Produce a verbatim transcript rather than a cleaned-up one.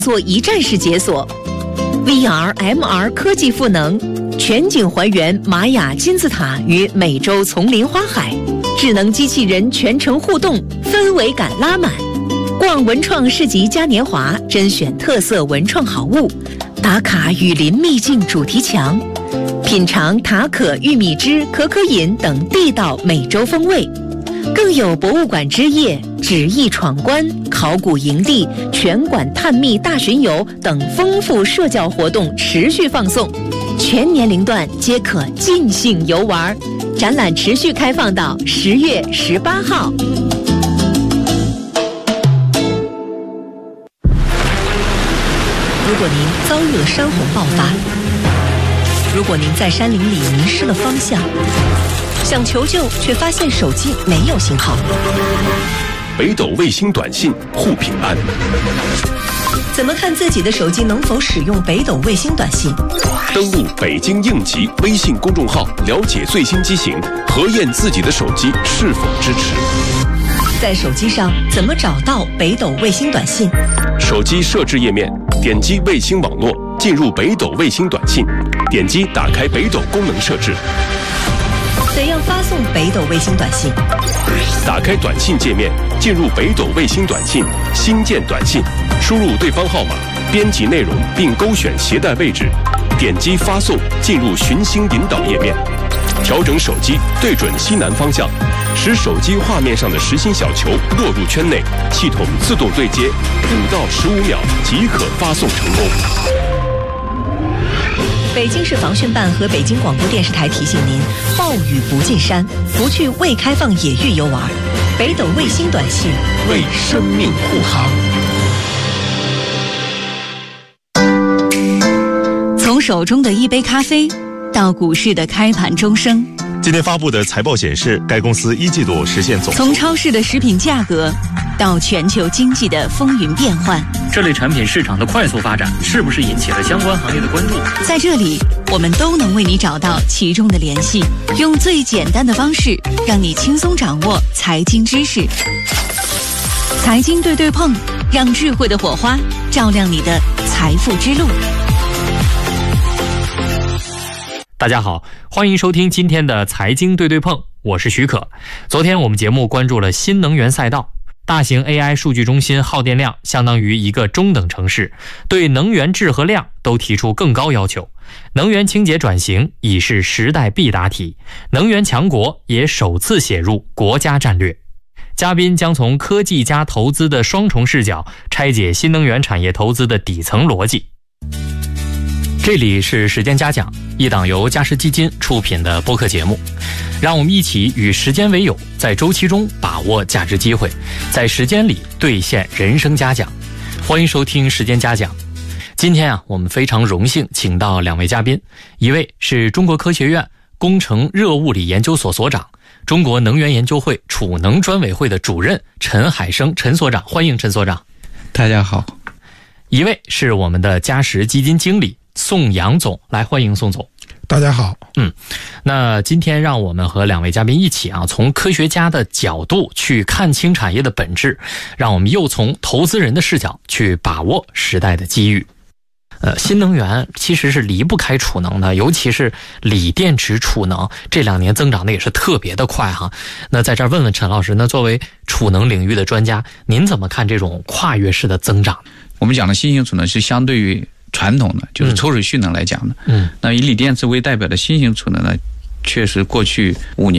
做一站式解锁 ，V R、M R 科技赋能，全景还原玛雅金字塔与美洲丛林花海，智能机器人全程互动，氛围感拉满。逛文创市集嘉年华，甄选特色文创好物，打卡雨林秘境主题墙，品尝塔可玉米汁、可可饮等地道美洲风味。更有博物馆之夜、纸艺闯关、考古营地、全馆探秘大巡游等丰富社交活动持续放送，全年龄段皆可尽兴游玩。展览持续开放到十月十八号。如果您遭遇了山洪爆发，如果您在山林里迷失了方向，想求救却发现手机没有信号， 北斗卫星短信护平安。 怎么看自己的手机能否使用北斗卫星短信？ 登录北京应急微信公众号，了解最新机型，核验自己的手机是否支持。 在手机上怎么找到北斗卫星短信？ 手机设置页面，点击卫星网络，进入北斗卫星短信，点击打开北斗功能设置。 怎样发送北斗卫星短信？ 打开短信界面，进入北斗卫星短信，新建短信，输入对方号码，编辑内容并勾选携带位置，点击发送，进入寻星引导页面，调整手机对准西南方向，使手机画面上的实心小球落入圈内，系统自动对接，五到十五秒即可发送成功。 北京市防汛办和北京广播电视台提醒您：暴雨不进山，不去未开放野域游玩。北斗卫星短信为生命护航。 从手中的一杯咖啡到股市的开盘钟声， 今天发布的财报显示，该公司一季度实现总从超市的食品价格到全球经济的风云变幻， 这类产品市场的快速发展是不是引起了相关行业的关注？ 在这里，我们都能为你找到其中的联系，用最简单的方式让你轻松掌握财经知识。财经对对碰，让智慧的火花照亮你的财富之路。 大家好，欢迎收听今天的财经对对碰，我是许可。昨天我们节目关注了新能源赛道，大型 A I 数据中心耗电量相当于一个中等城市，对能源质和量都提出更高要求。能源清洁转型已是时代必答题，能源强国也首次写入国家战略。嘉宾将从科技加投资的双重视角拆解新能源产业投资的底层逻辑。这里是时间嘉讲，一档由嘉实基金出品的播客节目，让我们一起与时间为友，在周期中把握价值机会，在时间里兑现人生嘉奖。欢迎收听时间嘉讲。今天啊，我们非常荣幸请到两位嘉宾，一位是中国科学院工程热物理研究所所长，中国能源研究会储能专委会的主任陈海生陈所长，欢迎陈所长。 大家好。 一位是我们的嘉实基金经理宋阳总，来欢迎宋总。 大家好。 嗯，那今天让我们和两位嘉宾一起啊，从科学家的角度去看清产业的本质，让我们又从投资人的视角去把握时代的机遇。呃，新能源其实是离不开储能的，尤其是锂电池储能，这两年增长的也是特别的快哈。那在这儿问问陈老师，那作为储能领域的专家，您怎么看这种跨越式的增长？ 我们讲的新型储能是相对于传统的，就是抽水蓄能来讲的。嗯，那以锂电池为代表的新型储能呢，确实过去五年